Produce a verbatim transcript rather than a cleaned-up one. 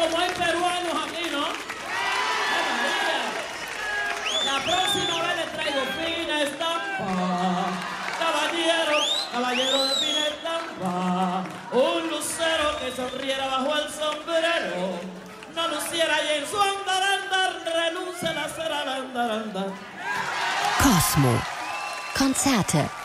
como hay peruanos aquí, ¿no? La próxima vez les traigo fina estampa. Caballero, caballero de fina estampa. Un lucero que sonriera bajo el sombrero. No luciera y en su andarandar renuncia la cera al andarandar. Cosmo. Konzerte